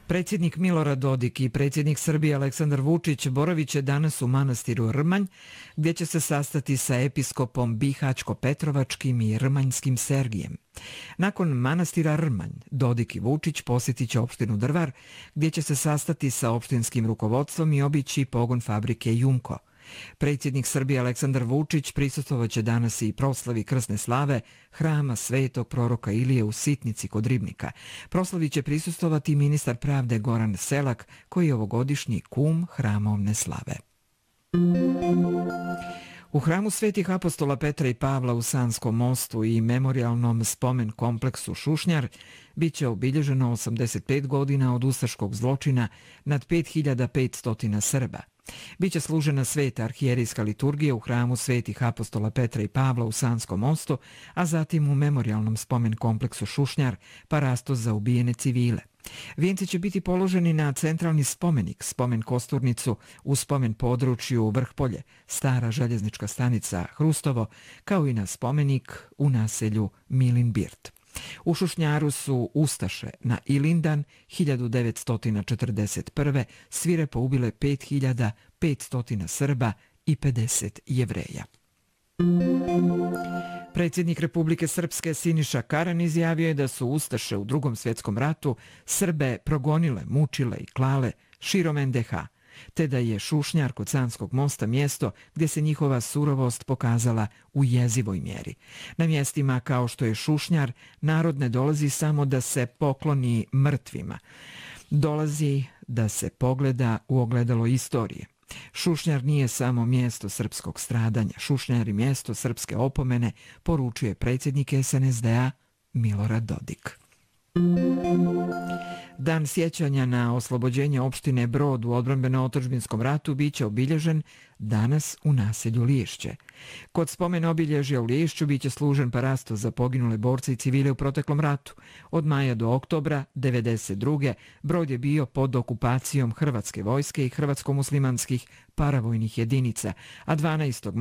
Predsjednik Milorad Dodik i predsjednik Srbije Aleksandar Vučić boravit će danas u manastiru Rmanj, gdje će se sastati sa episkopom Bihaćko-Petrovačkim i Rmanjskim Sergijem. Nakon manastira Rmanj, Dodik i Vučić posjetit će opštinu Drvar, gdje će se sastati sa opštinskim rukovodstvom i obići pogon fabrike Jumko. Predsjednik Srbije Aleksandar Vučić prisustvovat će danas i proslavi krsne slave hrama Svetog proroka Ilije u Sitnici kod Ribnika. Proslavi će prisustvovati i ministar pravde Goran Selak, koji je ovogodišnji kum hramovne slave. U hramu Svetih apostola Petra i Pavla u Sanskom mostu i memorijalnom spomen kompleksu Šušnjar biće obilježeno 85 godina od ustaškog zločina nad 5500 Srba. Biće služena sveta arhijerijska liturgija u hramu Svetih apostola Petra i Pavla u Sanskom mostu, a zatim u memorijalnom spomen kompleksu Šušnjar parastos za ubijene civile. Vijenci će biti položeni na centralni spomenik, spomen Kosturnicu, u spomen području Vrhpolje, stara željeznička stanica Hrustovo, kao i na spomenik u naselju Milin Birt. U Šušnjaru su ustaše na Ilindan 1941. svirepo ubile 5500 Srba i 50 Jevreja. Predsjednik Republike Srpske Siniša Karan izjavio je da su ustaše u Drugom svjetskom ratu Srbe progonile, mučile i klale širom NDH, te da je Šušnjar kod Sanskog mosta mjesto gdje se njihova surovost pokazala u jezivoj mjeri. Na mjestima kao što je Šušnjar, narod ne dolazi samo da se pokloni mrtvima. Dolazi da se pogleda u ogledalo istorije. Šušnjar nije samo mjesto srpskog stradanja, Šušnjar je mjesto srpske opomene, poručuje predsjednik SNSD-a Milorad Dodik. Dan sjećanja na oslobođenje opštine Brod u odbrambeno-otadžbinskom ratu biće obilježen danas u naselju Liješće. Kod spomen obilježja u Liješću biće služen parastos za poginule borce i civile u proteklom ratu. Od maja do oktobra 1992. Brod je bio pod okupacijom Hrvatske vojske i hrvatsko-muslimanskih paravojnih jedinica, a 12.